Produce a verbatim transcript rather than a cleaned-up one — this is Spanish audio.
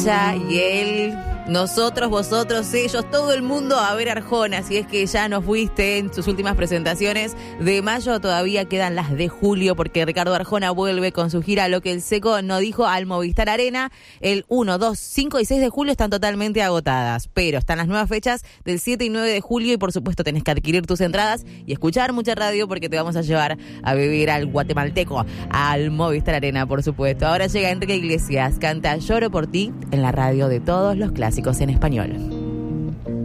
Ya, y él, nosotros, vosotros, ellos, todo el mundo a ver Arjona. Si es que ya no fuiste en sus últimas presentaciones de mayo, todavía quedan las de julio, porque Ricardo Arjona vuelve con su gira Lo que el Seco no dijo al Movistar Arena. El uno, dos, cinco y seis de julio están totalmente agotadas, pero están las nuevas fechas del siete y nueve de julio y por supuesto tenés que adquirir tus entradas y escuchar mucha radio porque te vamos a llevar a vivir al guatemalteco, al Movistar Arena, por supuesto. Ahora llega Enrique Iglesias, canta Lloro por ti en la radio de todos los clásicos en español.